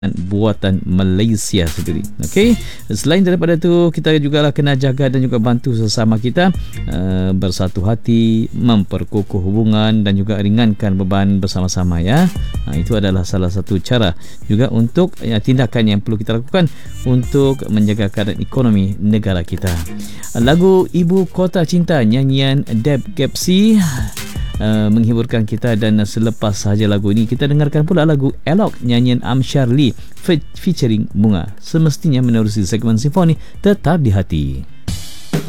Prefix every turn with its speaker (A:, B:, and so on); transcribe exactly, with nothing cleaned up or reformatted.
A: buatan Malaysia sendiri. Okey, selain daripada itu, kita juga lah kena jaga dan juga bantu sesama kita uh, bersatu hati, memperkukuh hubungan dan juga ringankan beban bersama-sama ya. Uh, itu adalah salah satu cara juga untuk ya, tindakan yang perlu kita lakukan untuk menjaga keadaan ekonomi negara kita. Uh, lagu Ibu Kota Cinta nyanyian Deb Gapsi Uh, menghiburkan kita, dan selepas sahaja lagu ini kita dengarkan pula lagu Elok nyanyian Amsyar Lee fe- featuring Bunga. Semestinya menerusi segmen simfoni Tetap di Hati.